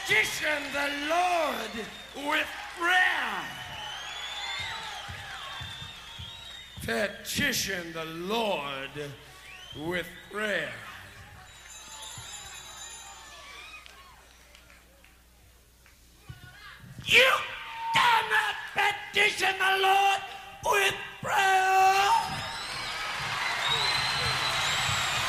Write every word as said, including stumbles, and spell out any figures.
petition the Lord with prayer. Petition the Lord with prayer. You cannot petition the Lord with prayer.